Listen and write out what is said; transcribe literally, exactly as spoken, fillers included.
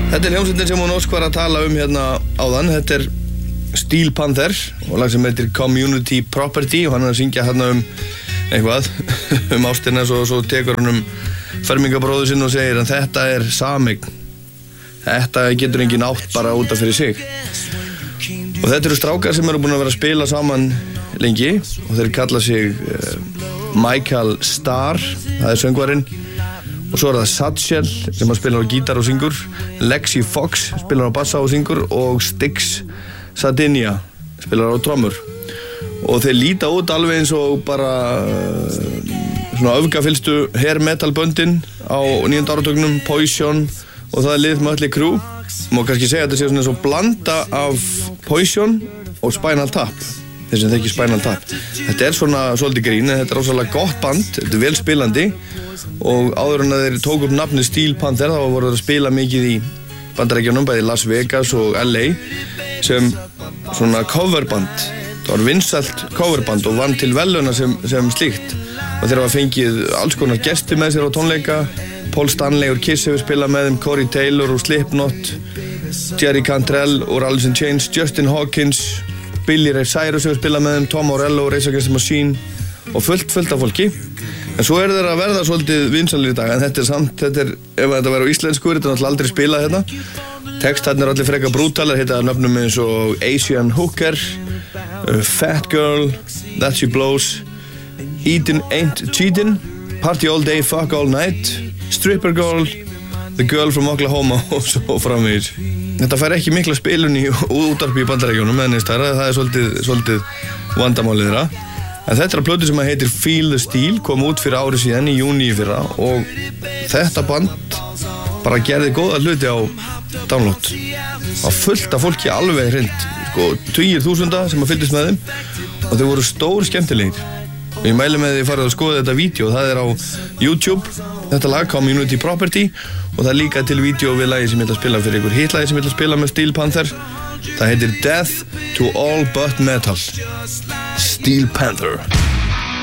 Þetta er hljómsveitin sem hún Ósk var að tala um hérna áðan. Þetta er Steel Panther og lag sem heitir Community Property og hann er að syngja hérna um eitthvað um ástina og svo tekur hann um fermingabróður sinn og segir að þetta er sameign. Þetta getur enginn átt bara út af fyrir sig. Og þetta eru strákar sem eru búin að vera að spila saman lengi og þeir kalla sig uh, Michael Starr, það er söngvarinn. Og svo er það Satchel sem spilar á gítar og syngur, Lexi Fox spilar á bassa og syngur og Styx Sardinia spilar á trommur. Og þeir líta út alveg eins og bara uh, svona öfgafyllstu hair metal böndin á níunda áratugnum, Poison og það er lið Mötley Crüe. Má kannski segja að þetta sé svona eins og blanda af Poison og Spinal Tap. Þeir sem þekki Spinal Tap. Þetta er svona svolítið grín, en þetta er rosalega gott band, þetta er vel spilandi. Og áður en að þeir tók upp nafnið Steel Panther þá voru þeir að spila mikið í Bandaríkjunum, bæði Las Vegas og L A sem svona coverband. Það var vinsælt coverband og vann til verðlauna sem, sem slíkt. Og þeir hafa fengið alls konar gesti með sér á tónleika. Paul Stanley úr Kiss hefur spilað með þeim, Corey Taylor úr Slipknot, Jerry Cantrell úr Alice in Chains, Justin Hawkins, Billy Ray Cyrus hefur spilað með þeim, Tom Morello, Rage Against the Machine og fullt, fullt af fólki. En svo er þeir að verða svolítið vinsalir í dag, en þetta er samt, þetta er, ef þetta væri á íslensku, þetta er náttúrulega aldrei spilað hérna. Textarnir er allir frekar brútalir, heita nöfnum eins og Asian Hooker, uh, Fat Girl, That She Blows, Eatin' Ain't Cheatin', Party All Day, Fuck All Night, Stripper Girl, The Girl from Oklahoma og svo framvegis. Þetta fær ekki mikla spilun í útvarpi í Bandaríkjunum, en það er svolítið, svolítið vandamálið þeirra. En þetta er að plötu sem að heitir Feel the Steel, kom út fyrir ári síðan í júní í fyrra og þetta band bara gerði góða hluti á download. Það var fullt af fólki alveg hreint, sko, tugir þúsunda sem að fylgdist með þeim og þeir voru stór skemmtilegir. Og ég mæli með því að fara að skoða þetta vídeo, það er á YouTube, þetta lag Community Property og það er líka til vídeo við lagi sem ég ætla að spila fyrir ykkur. Hitt lagi sem ég ætla að spila með Steel Panther, það heitir Death to All But Metal. Steel Panther.